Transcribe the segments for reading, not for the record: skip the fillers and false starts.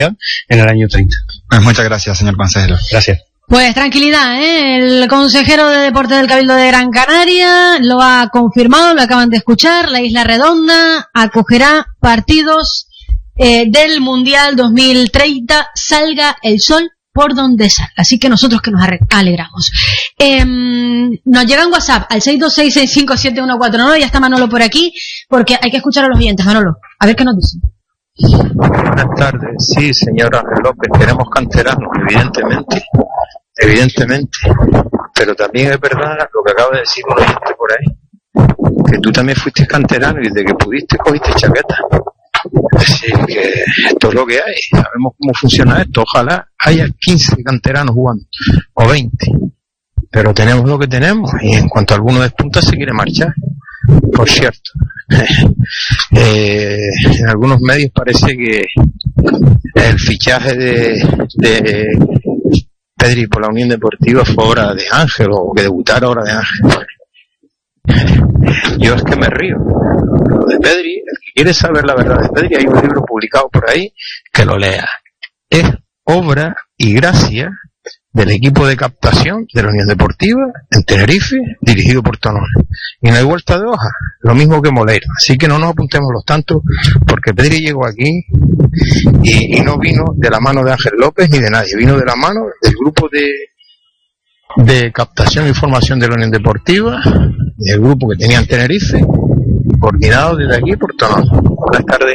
en el año 30. Pues muchas gracias, señor consejero. Gracias. Pues tranquilidad, el consejero de Deportes del Cabildo de Gran Canaria lo ha confirmado, lo acaban de escuchar. La Isla Redonda acogerá partidos del Mundial 2030, salga el sol por donde salga. Así que nosotros que nos alegramos. Nos llega un WhatsApp al 626657149. Ya está Manolo por aquí, porque hay que escuchar a los oyentes. Manolo, a ver qué nos dicen. Buenas tardes. Sí, señor Ángel López, queremos canteranos, evidentemente, pero también es verdad lo que acaba de decir un oyente por ahí, que tú también fuiste canterano y desde que pudiste cogiste chaqueta. Así que esto es lo que hay, sabemos cómo funciona esto. Ojalá haya 15 canteranos jugando o 20, pero tenemos lo que tenemos. Y en cuanto a alguno despunta, se quiere marchar. Por cierto, en algunos medios parece que el fichaje de Pedri por la Unión Deportiva fue obra de Ángel, o que debutara obra de Ángel. Yo es que me río. Lo de Pedri, el que quiere saber la verdad de Pedri, hay un libro publicado por ahí, que lo lea. Es obra y gracia del equipo de captación de la Unión Deportiva en Tenerife, dirigido por Tonón. Y no hay vuelta de hoja, lo mismo que Moleiro. Así que no nos apuntemos los tantos, porque Pedri llegó aquí y no vino de la mano de Ángel López ni de nadie, vino de la mano del grupo de captación e información de la Unión Deportiva, del grupo que tenía en Tenerife, coordinado desde aquí por Tonón. Buenas tardes.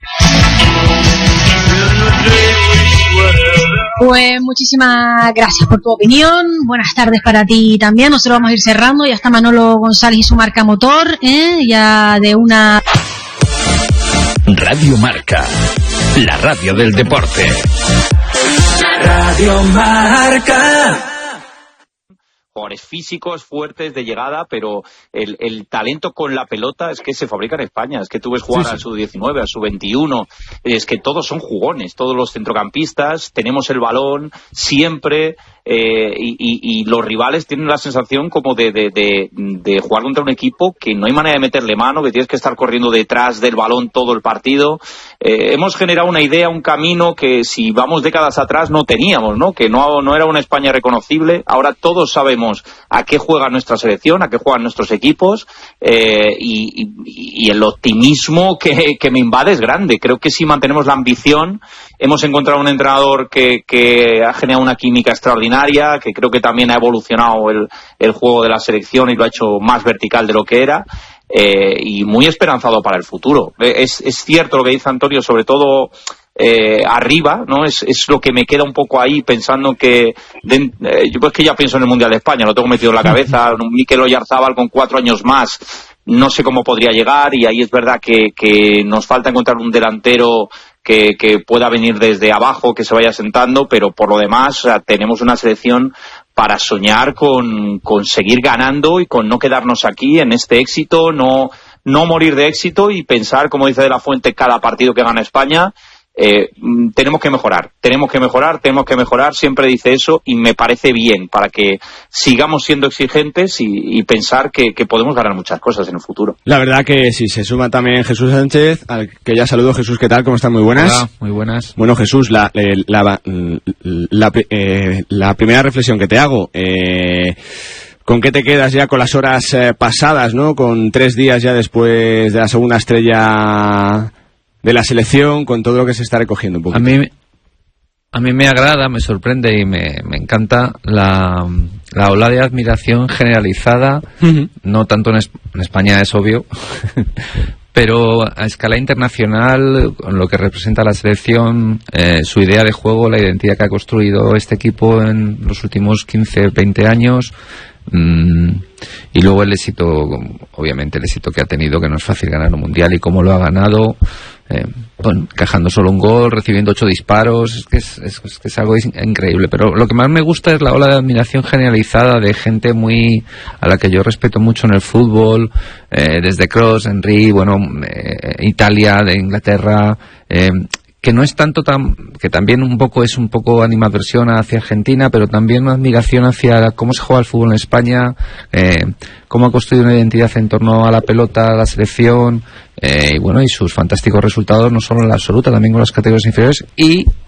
Pues muchísimas gracias por tu opinión. Buenas tardes para ti también. Nosotros vamos a ir cerrando. Ya está Manolo González y su Marca Motor, ya de una... Radio Marca, la radio del deporte. Radio Marca. Jugadores físicos, fuertes, de llegada, pero el talento con la pelota es que se fabrica en España. Es que tú ves jugar a su 19, a su 21, es que todos son jugones, todos los centrocampistas, tenemos el balón siempre, y los rivales tienen la sensación como de jugar contra un equipo que no hay manera de meterle mano, que tienes que estar corriendo detrás del balón todo el partido. Hemos generado una idea, un camino que si vamos décadas atrás no teníamos, ¿no? Que no era una España reconocible. Ahora todos sabemos a qué juega nuestra selección, a qué juegan nuestros equipos, y el optimismo que me invade es grande. Creo que si mantenemos la ambición, hemos encontrado un entrenador que ha generado una química extraordinaria, que creo que también ha evolucionado el juego de la selección y lo ha hecho más vertical de lo que era, y muy esperanzado para el futuro. Es cierto lo que dice Antonio, sobre todo arriba, ¿no? Es lo que me queda un poco ahí pensando que yo pues que ya pienso en el Mundial de España, lo tengo metido en la cabeza. Mikel Oyarzábal con 4 años más, no sé cómo podría llegar, y ahí es verdad que nos falta encontrar un delantero que pueda venir desde abajo, que se vaya sentando, pero por lo demás tenemos una selección para soñar con seguir ganando y con no quedarnos aquí en este éxito, no morir de éxito y pensar, como dice De la Fuente, cada partido que gana España. Tenemos que mejorar, siempre dice eso, y me parece bien para que sigamos siendo exigentes y pensar que podemos ganar muchas cosas en el futuro. La verdad que sí, se suma también Jesús Sánchez, al que ya saludo. Jesús, ¿qué tal? ¿Cómo están? Muy buenas. Hola, muy buenas. Bueno, Jesús, la primera reflexión que te hago, ¿con qué te quedas ya con las horas pasadas, ¿no? Con 3 días ya después de la segunda estrella de la selección, con todo lo que se está recogiendo un poco? A mí me agrada, me sorprende y me encanta la ola de admiración generalizada, no tanto en España, es obvio, pero a escala internacional, con lo que representa la selección, su idea de juego, la identidad que ha construido este equipo en los últimos 15, 20 años, y luego el éxito, obviamente el éxito que ha tenido, que no es fácil ganar un mundial, y cómo lo ha ganado, encajando solo un gol, recibiendo 8 disparos, es que es algo increíble. Pero lo que más me gusta es la ola de admiración generalizada de gente a la que yo respeto mucho en el fútbol, desde Kroos, Henry, Italia, de Inglaterra, que no es tanto que también es un poco animadversión hacia Argentina, pero también una admiración hacia cómo se juega el fútbol en España, cómo ha construido una identidad en torno a la pelota, a la selección, y sus fantásticos resultados, no solo en la absoluta, también con las categorías inferiores, y